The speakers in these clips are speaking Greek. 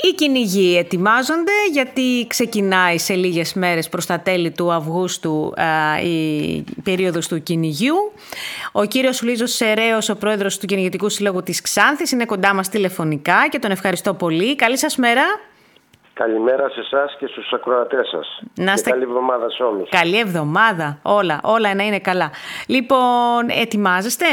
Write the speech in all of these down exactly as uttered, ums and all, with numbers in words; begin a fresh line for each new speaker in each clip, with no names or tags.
Οι κυνηγοί ετοιμάζονται γιατί ξεκινάει σε λίγες μέρες προς τα τέλη του Αυγούστου α, η περίοδος του κυνηγιού. Ο κύριος Λουίζος Σεραίος, ο πρόεδρος του Κυνηγητικού Συλλόγου της Ξάνθης, είναι κοντά μας τηλεφωνικά και τον ευχαριστώ πολύ. Καλή σας μέρα.
Καλημέρα σε εσάς και στους ακροατές σας.
Να είστε...
Και καλή εβδομάδα σε όλους.
Καλή εβδομάδα. Όλα, όλα να είναι καλά. Λοιπόν, ετοιμάζεστε?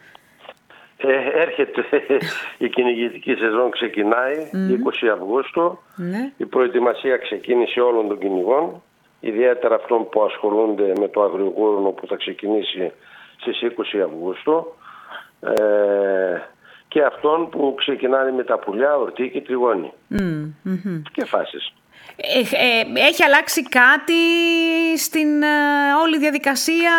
Ε, έρχεται η κυνηγητική σεζόν, ξεκινάει mm. είκοσι Αυγούστου. Mm. Η προετοιμασία ξεκίνησε όλων των κυνηγών, ιδιαίτερα αυτών που ασχολούνται με το αγριογούρνο που θα ξεκινήσει στις είκοσι Αυγούστου ε, και αυτών που ξεκινάνε με τα πουλιά, ορτή και τριγώνη mm. Mm-hmm. και φάσεις.
Ε, ε, έχει αλλάξει κάτι στην ε, όλη διαδικασία?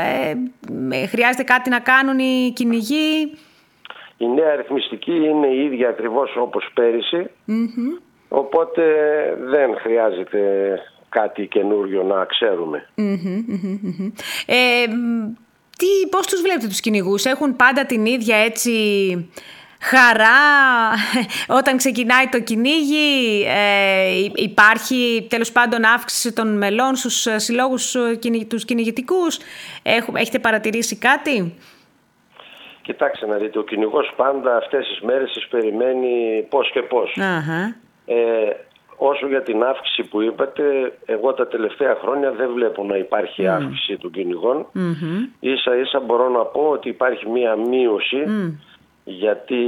Ε, χρειάζεται κάτι να κάνουν οι κυνηγοί?
Η νέα αριθμιστική είναι η ίδια ακριβώς όπως πέρυσι, mm-hmm. οπότε δεν χρειάζεται κάτι καινούριο να ξέρουμε.
Mm-hmm, mm-hmm. Ε, τι, πώς τους βλέπετε τους κυνηγούς? Έχουν πάντα την ίδια έτσι χαρά όταν ξεκινάει το κυνήγι? Ε, υπάρχει τέλος πάντων αύξηση των μελών στους συλλόγους τους κυνηγητικούς? Έχετε παρατηρήσει κάτι?
Κοιτάξτε να δείτε, ο κυνηγός πάντα αυτές τις μέρες τις περιμένει πώς και πώς. Uh-huh. Ε, όσο για την αύξηση που είπατε, εγώ τα τελευταία χρόνια δεν βλέπω να υπάρχει mm. αύξηση των κυνηγών. Mm-hmm. Ίσα ίσα μπορώ να πω ότι υπάρχει μία μείωση mm. γιατί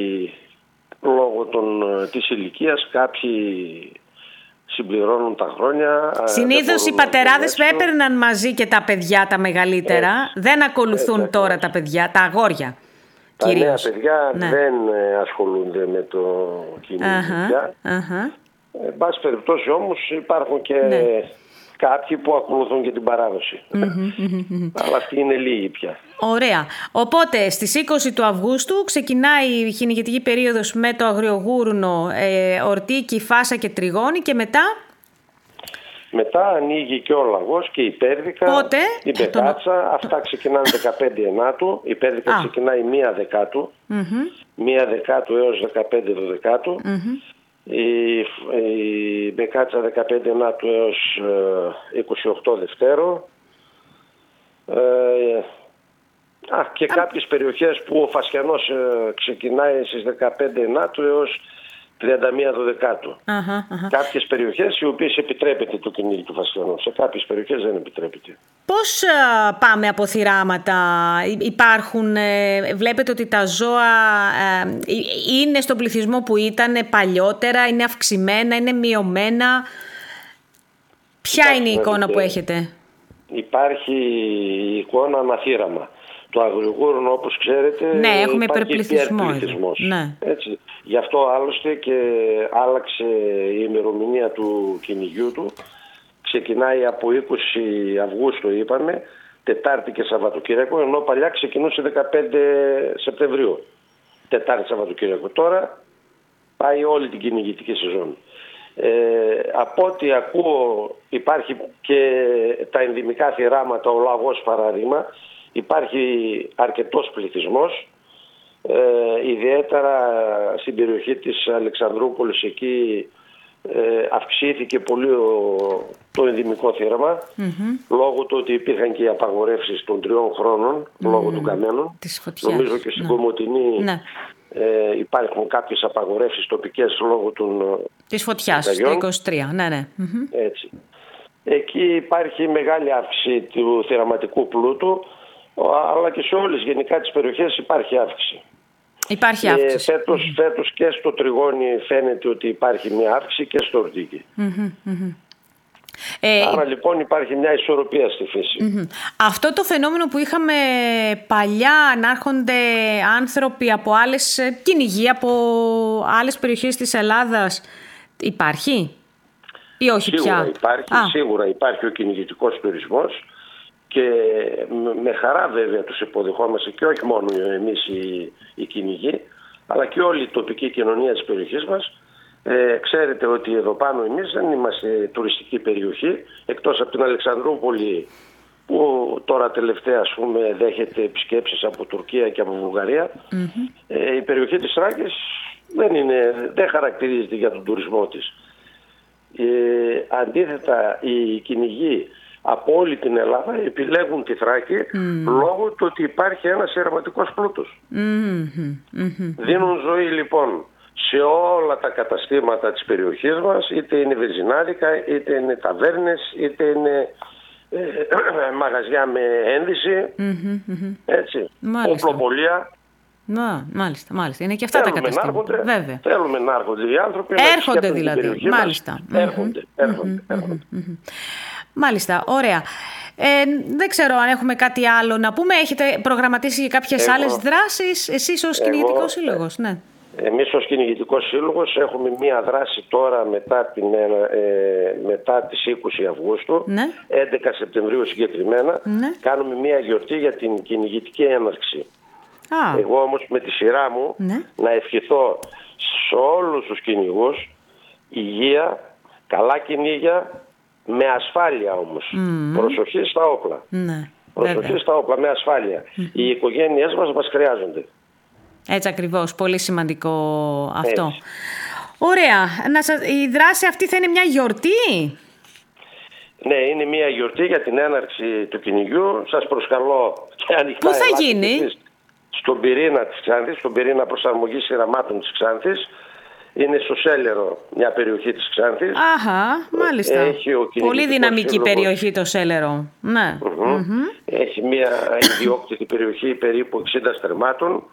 λόγω των, της ηλικίας κάποιοι συμπληρώνουν τα χρόνια.
Συνήθως οι πατεράδες έπαιρναν μαζί και τα παιδιά τα μεγαλύτερα. Έτσι. Δεν ακολουθούν έτσι, τώρα τα παιδιά, τα αγόρια.
Τα
κυρίως.
νέα παιδιά ναι. δεν ασχολούνται με το κυνήγι. Uh-huh, uh-huh. Εν πάση περιπτώσει όμως υπάρχουν και ναι. κάποιοι που ακολουθούν και την παράδοση. Mm-hmm, mm-hmm. Αλλά αυτοί είναι λίγοι πια.
Ωραία. Οπότε στις είκοσι του Αυγούστου ξεκινάει η κυνηγητική περίοδος με το αγριογούρνο, ε, ορτίκι, φάσα και τριγώνη και μετά...
Μετά ανοίγει και ο λαγός και η πέρδικα,
Πότε?
η πετάτσα. Τον... Αυτά ξεκινάνε δεκαπέντε Ενάτου. Η πέρδικα Α. ξεκινάει μία Δεκάτου. Mm-hmm. μία Δεκάτου έως δεκαπέντε Δωδεκάτου. Mm-hmm. Η, η Μπεκάτσα δεκαπέντε Ενάτου έως ε, είκοσι οκτώ Δευτέρο. Ε, α, και α. κάποιες περιοχές που ο Φασιανός ε, ξεκινάει στις δεκαπέντε Ενάτου έως τριάντα μία Δωδεκάτου. Uh-huh, uh-huh. Κάποιες περιοχές οι οποίες επιτρέπεται το κυνήγι του Φασιανού. Σε κάποιες περιοχές δεν επιτρέπεται.
Πώς uh, πάμε από θυράματα? Υπάρχουν, ε, βλέπετε ότι τα ζώα ε, είναι στον πληθυσμό που ήταν παλιότερα, είναι αυξημένα, είναι μειωμένα? Ποια Υπάρχει, είναι η εικόνα που έχετε?
Υπάρχει η εικόνα αναθύραμα. Το αγριογούρνο, όπως ξέρετε,
ναι, έχουμε
υπερπληθυσμό.
Ναι.
Έτσι. Γι' αυτό άλλωστε και άλλαξε η ημερομηνία του κυνηγιού του. Ξεκινάει από είκοσι Αυγούστου, είπαμε, Τετάρτη και Σαββατοκύριακο, ενώ παλιά ξεκινούσε δεκαπέντε Σεπτεμβρίου. Τετάρτη Σαββατοκύριακο. Τώρα πάει όλη την κυνηγητική σεζόν. Ε, από ό,τι ακούω υπάρχει και τα ενδυμικά θυράματα, ο λαγός παράδειγμα. Υπάρχει αρκετός πληθυσμός, ε, ιδιαίτερα στην περιοχή της Αλεξανδρούπολης. Εκεί ε, αυξήθηκε πολύ ο, το ενδυμικό θύραμα, mm-hmm. λόγω του ότι υπήρχαν και οι απαγορεύσεις των τριών χρόνων, mm-hmm. λόγω του καμένου. Νομίζω και στην ναι. Κομοτηνή ναι. ε, υπάρχουν κάποιες απαγορεύσεις τοπικές λόγω των
της φωτιάς, το είκοσι τρία. Ναι, ναι. Mm-hmm.
Έτσι. Εκεί υπάρχει μεγάλη αύξηση του θυραματικού πλούτου, αλλά και σε όλες γενικά τις περιοχές υπάρχει αύξηση.
Υπάρχει αύξηση.
Ε, φέτος, mm-hmm. φέτος και στο τριγώνι φαίνεται ότι υπάρχει μια αύξηση και στο ορτίκι. Mm-hmm, mm-hmm. Ε, Άρα λοιπόν υπάρχει μια ισορροπία στη φύση.
Mm-hmm. Αυτό το φαινόμενο που είχαμε παλιά να έρχονται άνθρωποι από άλλες κυνηγοί, από άλλες περιοχές της Ελλάδας, υπάρχει ή όχι
σίγουρα
πια?
Υπάρχει,
Α.
Σίγουρα υπάρχει ο κυνηγητικός τουρισμός. Και με χαρά βέβαια τους υποδεχόμαστε και όχι μόνο εμείς οι, οι κυνηγοί, αλλά και όλη η τοπική κοινωνία της περιοχής μας. Ε, ξέρετε ότι εδώ πάνω εμείς δεν είμαστε τουριστική περιοχή, εκτός από την Αλεξανδρούπολη που τώρα τελευταία ας πούμε δέχεται επισκέψεις από Τουρκία και από Βουλγαρία. Mm-hmm. Ε, η περιοχή της Θράκης δεν, είναι, δεν χαρακτηρίζεται για τον τουρισμό της. Ε, αντίθετα, οι κυνηγοί από όλη την Ελλάδα επιλέγουν τη Θράκη mm. λόγω του ότι υπάρχει ένας ερεματικός πλούτος. Mm-hmm. Mm-hmm. Δίνουν ζωή λοιπόν σε όλα τα καταστήματα της περιοχής μας, είτε είναι βενζινάδικα, είτε είναι ταβέρνες, είτε είναι ε, μαγαζιά με ένδυση, mm-hmm. έτσι, οπλοπολία.
Μα, μάλιστα, μάλιστα. Είναι και αυτά θέλουμε τα καταστήματα.
Να έρχονται, θέλουμε να έρχονται οι άνθρωποι.
Έρχονται να δηλαδή. Μάλιστα.
Έρχονται, mm-hmm. έρχονται,
mm-hmm.
έρχονται.
Mm-hmm. Μάλιστα, ωραία. Ε, δεν ξέρω αν έχουμε κάτι άλλο να πούμε. Έχετε προγραμματίσει και κάποιες
Εγώ,
άλλες δράσεις, εσείς ως κυνηγητικός σύλλογος? Ναι.
Εμείς ως κυνηγητικός σύλλογος έχουμε μία δράση τώρα μετά, την, ε, μετά τις είκοσι Αυγούστου,
ναι.
έντεκα Σεπτεμβρίου συγκεκριμένα,
ναι.
κάνουμε μία γιορτή για την κυνηγητική έναρξη.
Α.
Εγώ όμως με τη σειρά μου
ναι.
να ευχηθώ σε όλους τους κυνηγούς υγεία, καλά κυνήγια, με ασφάλεια όμως. Mm. Προσοχή στα όπλα.
Ναι.
Προσοχή
Βέβαια.
στα όπλα, με ασφάλεια. Mm. Οι οικογένειές μας μας χρειάζονται.
Έτσι ακριβώς. Πολύ σημαντικό αυτό.
Έτσι.
Ωραία. Να σας... Η δράση αυτή θα είναι μια γιορτή?
Ναι, είναι μια γιορτή για την έναρξη του κυνηγιού. Σας προσκαλώ και ανοιχτά.
Πού θα γίνει?
Στον πυρήνα της Ξάνθης, στον πυρήνα προσαρμογής σειραμάτων της Ξάνθης. Είναι στο Σέλερο, μια περιοχή της Ξάνθης.
Αχα, μάλιστα.
Έχει ο
πολύ δυναμική
σύλλογος.
Περιοχή το Σέλερο. Ναι.
Mm-hmm. Mm-hmm. Έχει μια ιδιόκτητη περιοχή περίπου εξήντα στρεμμάτων.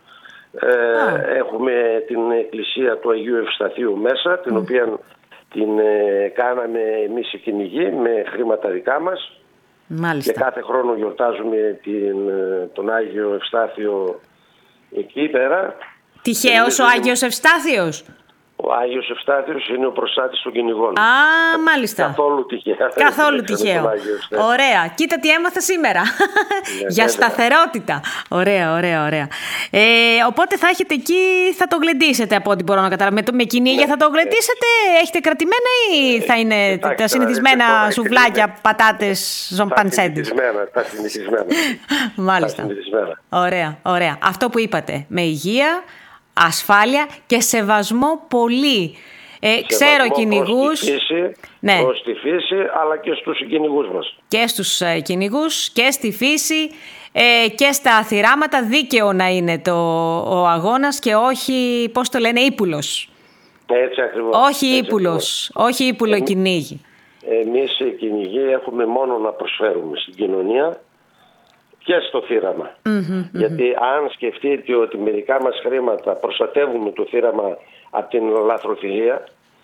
Ε, έχουμε την εκκλησία του Αγίου Ευσταθείου μέσα, την mm. οποία την ε, κάναμε εμείς οι κυνηγοί με χρήματα δικά μας.
Μάλιστα.
Και κάθε χρόνο γιορτάζουμε την, τον Άγιο Ευστάθιο εκεί πέρα.
Τυχαίος ο Άγιος Ευστάθιος?
Ο Άγιος Ευστάθιος είναι ο προστάτης των κυνηγών.
Α, μάλιστα.
Καθόλου τυχαίο.
Καθόλου τυχαίο. Ωραία. Κοίτα τι έμαθα σήμερα.
Ναι,
για σταθερότητα. Ωραία, ωραία, ωραία. Ε, οπότε θα έχετε εκεί, θα το γλεντήσετε από ό,τι μπορώ να καταλάβω. Με, με κυνήγια ναι. θα το γλεντήσετε, έχετε κρατημένα ή θα είναι ε, τα συνηθισμένα ε, σουβλάκια, ε, πατάτες, ζομπαντσέντες?
Τα συνηθισμένα.
Μάλιστα. Ωραία, ωραία. Αυτό που είπατε, με υγεία, ασφάλεια και σεβασμό πολύ. Ε, ξέρω κυνηγούς.
Ναι. Προς τη φύση, αλλά και στους κυνηγούς μας.
Και στους ε, κυνηγούς και στη φύση ε, και στα θυράματα. Δίκαιο να είναι το, ο αγώνας και όχι, πώς το λένε, ύπουλος.
Έτσι ακριβώς.
Όχι ύπουλος, όχι ύπουλο Εμείς, κυνήγι.
Εμείς οι κυνηγοί έχουμε μόνο να προσφέρουμε στην κοινωνία και στο θύραμα. Mm-hmm, Γιατί mm-hmm. αν σκεφτείτε ότι μερικά μας χρήματα προστατεύουμε το θύραμα από την λαθροθυρία,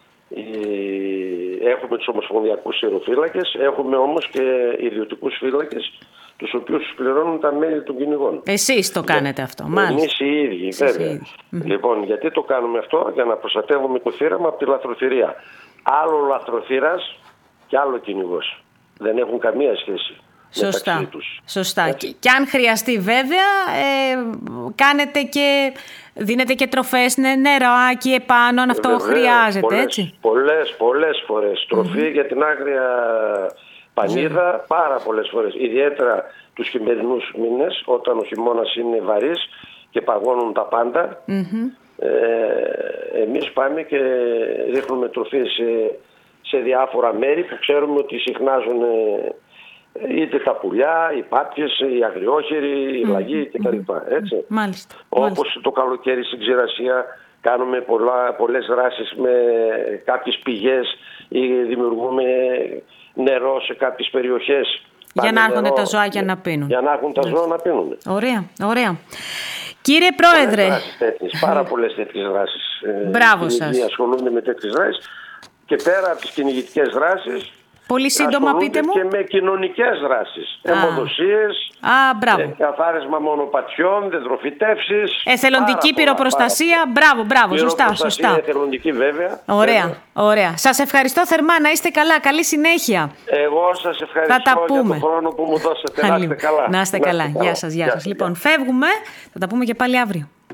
έχουμε τους ομοσπονδιακούς θυροφύλακες, έχουμε όμως και ιδιωτικούς φύλακες, τους οποίους τους πληρώνουν τα μέλη των κυνηγών.
Εσείς το κάνετε αυτό, μάλιστα.
Εμείς οι ίδιοι, Εσείς βέβαια. Οι ίδιοι. Λοιπόν, γιατί το κάνουμε αυτό? Για να προστατεύουμε το θύραμα από τη λαθροθυρία. Άλλο λαθροθύρας και άλλο κυνηγός. Δεν έχουν καμία σχέση.
Σωστά, σωστά. Και, και αν χρειαστεί βέβαια ε, κάνετε και δίνετε και τροφές, ναι, νεράκι επάνω αν αυτό βέβαια, χρειάζεται,
πολλές,
έτσι.
Πολλές, πολλές φορές. Τροφή mm-hmm. για την άγρια πανίδα, mm-hmm. πάρα πολλές φορές. Ιδιαίτερα τους χειμερινούς μήνες, όταν ο χειμώνας είναι βαρύς και παγώνουν τα πάντα. Mm-hmm. Ε, εμείς πάμε και ρίχνουμε τροφή σε, σε διάφορα μέρη που ξέρουμε ότι συχνάζουν είτε τα πουλιά, οι πάπιες, οι αγριόχειροι, οι mm-hmm. λαγοί κτλ. Έτσι.
Μάλιστα.
Όπως
Μάλιστα.
το καλοκαίρι στην ξηρασία κάνουμε πολλά, πολλές δράσεις με κάποιες πηγές ή δημιουργούμε νερό σε κάποιες περιοχές.
Για να έρχονται τα ζωάκια να πίνουν.
Για να έχουν τα ζώα να πίνουν.
Ωραία, ωραία. Κύριε Πρόεδρε.
Πολλές τέτοιες, πάρα πολλές τέτοιες δράσεις.
Μπράβο σας.
Ασχολούνται με τέτοιες δράσεις και πέρα από τις κυνηγητικές δράσεις.
Πολύ σύντομα πείτε μου.
Και με κοινωνικές δράσεις. Αιμοδοσίες,
ε,
καθάρισμα μονοπατιών, δεντροφυτεύσεις.
Εθελοντική πυροπροστασία. Μπράβο, μπράβο, σωστά, σωστά.
Εθελοντική βέβαια.
Ωραία,
βέβαια.
ωραία. Σας ευχαριστώ θερμά, να είστε καλά, καλή συνέχεια.
Εγώ σας ευχαριστώ
θα τα πούμε.
για τον χρόνο που μου δώσατε. Να είστε καλά.
Να είστε καλά. Γεια σας, γεια σας. Λοιπόν, φεύγουμε, θα τα πούμε και πάλι αύριο.